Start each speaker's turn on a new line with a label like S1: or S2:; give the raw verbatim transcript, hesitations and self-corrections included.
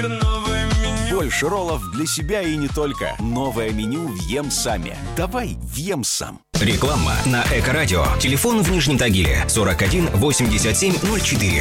S1: Супер новое меню.
S2: Больше роллов для себя и не только. Новое меню в Ем-Саме. Давай в Ем-Сам.
S3: Реклама на Эко-радио. Телефон в Нижнем Тагиле сорок один восемьдесят семь ноль четыре.